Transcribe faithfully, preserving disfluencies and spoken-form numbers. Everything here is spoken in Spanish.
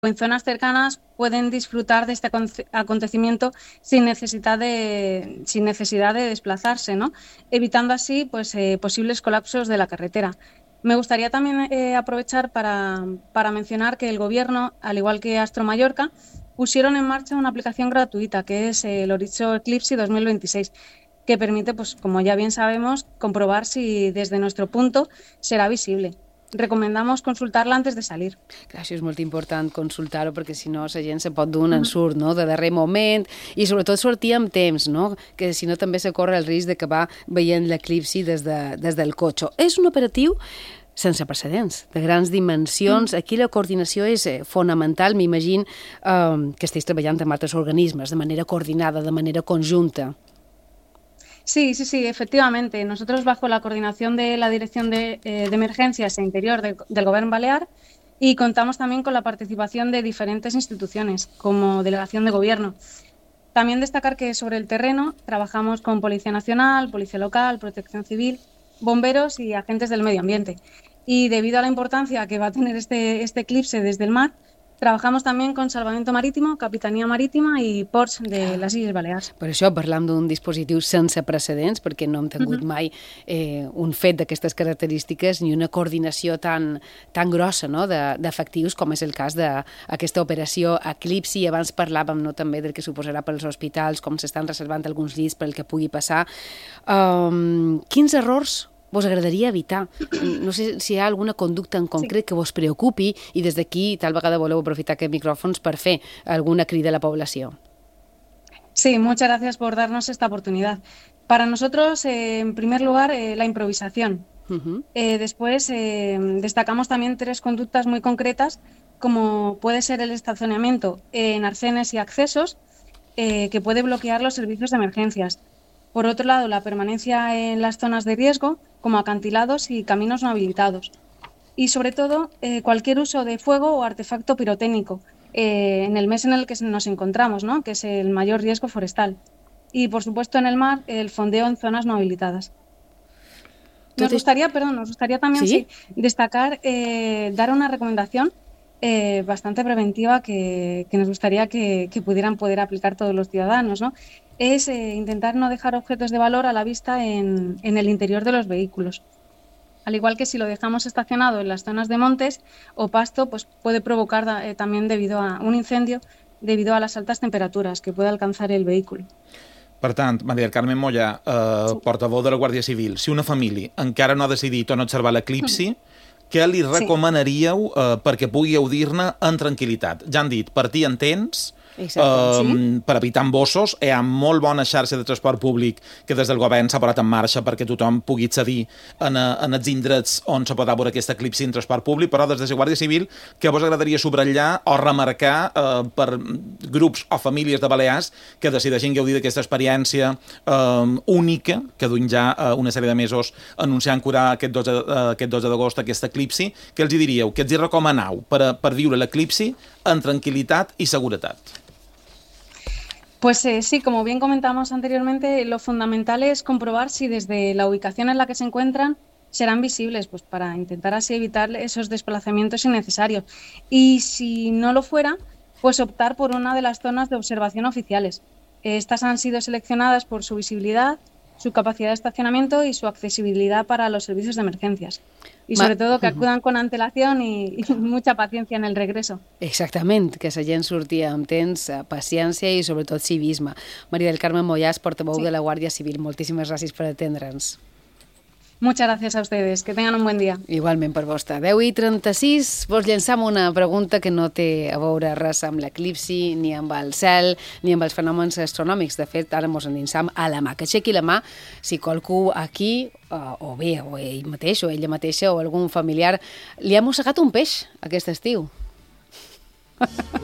en zonas cercanas pueden disfrutar de este acontecimiento sin necesidad de, sin necesidad de desplazarse, ¿no? Evitando así pues, eh, posibles colapsos de la carretera. Me gustaría también eh, aprovechar para, para mencionar que el Gobierno, al igual que Astro Mallorca, pusieron en marcha una aplicación gratuita que es el Horizon Eclipse dos mil veintiséis, que permite, pues, como ya bien sabemos, comprobar si desde nuestro punto será visible. Recomendamos consultar-la antes de salir. Clar, això és molt important consultar-ho perquè si no la gent se pot dur un ensurt, no?, de darrer moment i sobretot sortir amb temps, no?, que si no també se corre el risc d'acabar veient l'eclipsi des, de, des del cotxe. És un operatiu sense precedents, de grans dimensions. Aquí la coordinació és fonamental. M'imagino eh, que esteu treballant amb altres organismes de manera coordinada, de manera conjunta. Sí, sí, sí, efectivamente. Nosotros, bajo la coordinación de la Dirección de, eh, de Emergencias e Interior de, del Gobierno Balear, y contamos también con la participación de diferentes instituciones, como Delegación de Gobierno. También destacar que sobre el terreno trabajamos con Policía Nacional, Policía Local, Protección Civil, bomberos y agentes del medio ambiente. Y debido a la importancia que va a tener este, este eclipse desde el mar, trabajamos también con Salvamento Marítimo, Capitanía Marítima i Ports de les Illes Balears. Per això parlam d'un dispositiu sense precedents, perquè no hem tingut uh-huh. mai eh, un fet d'aquestes característiques ni una coordinació tan, tan grossa, no?, d'efectius com és el cas d'aquesta operació Eclipsi. Abans parlàvem, no?, també del que suposarà pels hospitals, com s'estan reservant alguns llits per el que pugui passar. Um, quins errors vos agradaria evitar? No sé si hi ha alguna conducta en concret sí. que vos preocupi i des d'aquí tal vegada voleu aprofitar aquests micròfons per fer alguna crida a la població. Sí, muchas gracias por darnos esta oportunidad. Para nosotros, eh, en primer lugar, eh, la improvisación. Uh-huh. Eh, después, eh, destacamos también tres conductas muy concretas, como puede ser el estacionamiento en arcenes y accesos, eh, que puede bloquear los servicios de emergencias. Por otro lado, la permanencia en las zonas de riesgo, como acantilados y caminos no habilitados. Y sobre todo, eh, cualquier uso de fuego o artefacto pirotécnico eh, en el mes en el que nos encontramos, ¿no?, que es el mayor riesgo forestal. Y, por supuesto, en el mar, el fondeo en zonas no habilitadas. Nos gustaría, perdón, nos gustaría también ¿Sí? Sí, destacar, eh, dar una recomendación eh, bastante preventiva que, que nos gustaría que, que pudieran poder aplicar todos los ciudadanos, ¿no? Es eh, intentar no dejar objetos de valor a la vista en, en el interior de los vehículos. Al igual que si lo dejamos estacionado en las zonas de montes o pasto, pues puede provocar eh, también debido a un incendio debido a las altas temperaturas que puede alcanzar el vehículo. Per tant, Maria del Carmen Mollà, eh, sí. portaveu de la Guàrdia Civil, si una família encara no ha decidit on observar l'eclipsi, què li recomanaríeu eh, perquè pugui gaudir-ne en tranquil·litat? Ja han dit, partir en temps, Uh, sí. per evitar embossos. Hi ha molt bona xarxa de transport públic que des del govern s'ha posat en marxa perquè tothom pugui accedir en, en els indrets on se pot veure aquest eclipsi en transport públic, però des de la Guàrdia Civil que vos agradaria subratllar o remarcar uh, per grups o famílies de Balears que decideixin gaudir d'aquesta experiència uh, única que duim ja uh, una sèrie de mesos anunciant curar aquest dotze, uh, aquest dotze d'agost aquest eclipsi, què els hi diríeu, què els hi recomaneu per, per viure l'eclipsi en tranquil·litat i seguretat? Pues eh, sí, como bien comentamos anteriormente, lo fundamental es comprobar si desde la ubicación en la que se encuentran serán visibles, pues para intentar así evitar esos desplazamientos innecesarios. Y si no lo fuera, pues optar por una de las zonas de observación oficiales. Estas han sido seleccionadas por su visibilidad, su capacidad de estacionamiento y su accesibilidad para los servicios de emergencias. Y sobre todo que acudan con antelación y, y mucha paciencia en el regreso. Exactament, que la gent surti amb temps, paciència i sobretot civisme. Maria del Carmen Mollà, portaveu sí. de la Guàrdia Civil, moltíssimes gràcies per atendre'ns. Muchas gracias a ustedes. Que tengan un buen día. Igualment per vostè. deu i trenta-sis, vos llançam una pregunta que no té a veure res amb l'eclipsi, ni amb el cel, ni amb els fenòmens astronòmics. De fet, ara mos endinsam a la mà. Que aixequi la mà si qualcú aquí, o bé, o ell mateix, o ella mateixa, o algun familiar, li ha mossegat un peix aquest estiu.